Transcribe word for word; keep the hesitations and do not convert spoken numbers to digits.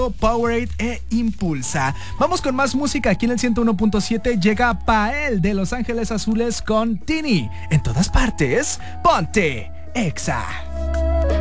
Moto, Powerade e Impulsa. Vamos con más música. Aquí en el ciento uno punto siete llega Pael de Los Ángeles Azules con Tini. En todas partes, ponte Exa.